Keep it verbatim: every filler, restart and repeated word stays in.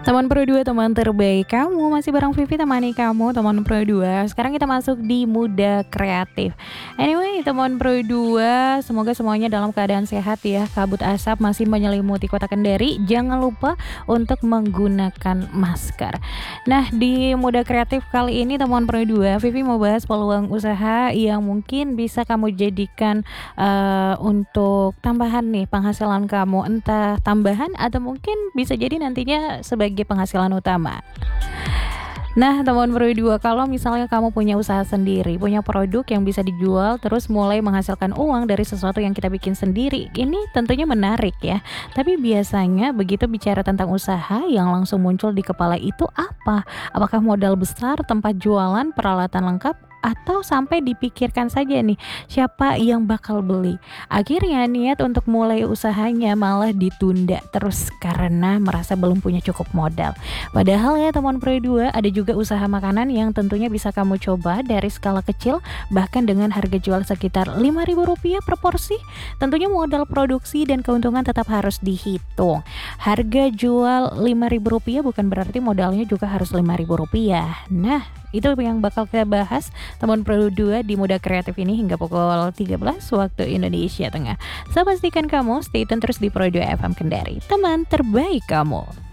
Teman Pro dua, teman terbaik kamu. Masih bareng Vivi temani kamu, teman Pro dua. Sekarang kita masuk di Muda Kreatif. Anyway, teman Pro dua, semoga semuanya dalam keadaan sehat ya. Kabut asap masih menyelimuti kota Kendari. Jangan lupa untuk menggunakan masker. Nah, di Muda Kreatif kali ini teman Pro dua, Vivi mau bahas peluang usaha yang mungkin bisa kamu jadikan uh, untuk tambahan nih penghasilan kamu. Entah tambahan atau mungkin bisa jadi nantinya sebagai penghasilan utama. Nah, teman Pro dua, kalau misalnya kamu punya usaha sendiri, punya produk yang bisa dijual, terus mulai menghasilkan uang dari sesuatu yang kita bikin sendiri, ini tentunya menarik ya. Tapi biasanya begitu bicara tentang usaha, yang langsung muncul di kepala itu apa? Apakah modal besar, tempat jualan, peralatan lengkap, atau sampai dipikirkan saja nih siapa yang bakal beli? Akhirnya niat untuk mulai usahanya malah ditunda terus karena merasa belum punya cukup modal. Padahal ya teman Pro dua, ada juga usaha makanan yang tentunya bisa kamu coba dari skala kecil, bahkan dengan harga jual sekitar lima ribu rupiah per porsi. Tentunya modal produksi dan keuntungan tetap harus dihitung. Harga jual lima ribu rupiah bukan berarti modalnya juga harus lima ribu rupiah. Nah, itu yang bakal kita bahas teman Pro dua di Muda Kreatif ini hingga pukul tiga belas waktu Indonesia Tengah. So, pastikan kamu stay tune terus di Pro dua F M Kendari, teman terbaik kamu.